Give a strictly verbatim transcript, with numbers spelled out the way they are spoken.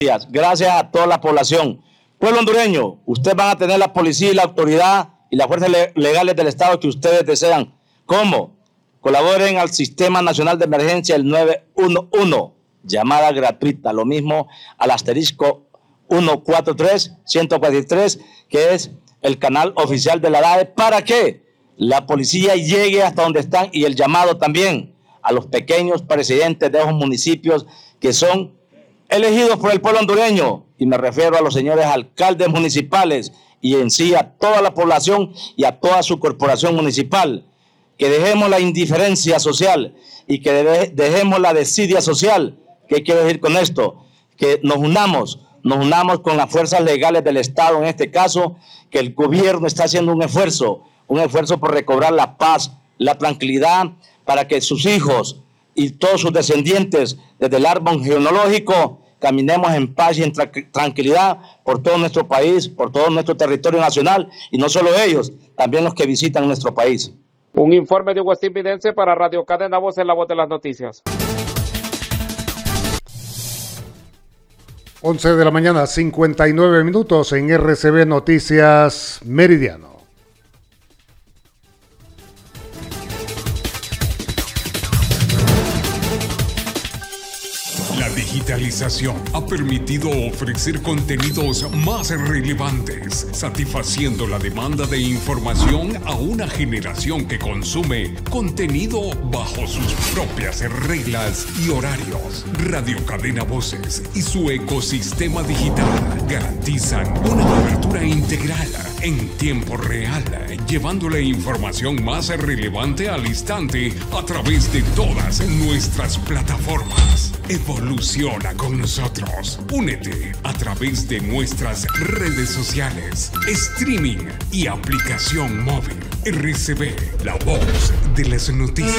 Gracias a toda la población. Pueblo hondureño, ustedes van a tener la policía y la autoridad y las fuerzas legales del Estado que ustedes desean. ¿Cómo? Colaboren al Sistema Nacional de Emergencia, el nueve uno uno, llamada gratuita, lo mismo al asterisco ciento cuarenta y tres, ciento cuarenta y tres, que es el canal oficial de la D A E, para que la policía llegue hasta donde están, y el llamado también a los pequeños presidentes de esos municipios que son elegidos por el pueblo hondureño, y me refiero a los señores alcaldes municipales y en sí a toda la población y a toda su corporación municipal, que dejemos la indiferencia social y que de, dejemos la desidia social. ¿Qué quiero decir con esto? Que nos unamos, nos unamos con las fuerzas legales del Estado, en este caso, que el gobierno está haciendo un esfuerzo, un esfuerzo por recobrar la paz, la tranquilidad, para que sus hijos y todos sus descendientes, desde el árbol genealógico, caminemos en paz y en tra tranquilidad por todo nuestro país, por todo nuestro territorio nacional, y no solo ellos, también los que visitan nuestro país. Un informe de Westin Vidente para Radio Cadena Voz, en la voz de las noticias. once de la mañana, cincuenta y nueve minutos en R C B Noticias Meridiano. La digitalización ha permitido ofrecer contenidos más relevantes, satisfaciendo la demanda de información a una generación que consume contenido bajo sus propias reglas y horarios. Radio Cadena Voces y su ecosistema digital garantizan una cobertura integral en tiempo real, llevando la información más relevante al instante a través de todas nuestras plataformas. Evoluciona con nosotros. Únete a través de nuestras redes sociales, streaming y aplicación móvil. R C B, la voz de las noticias.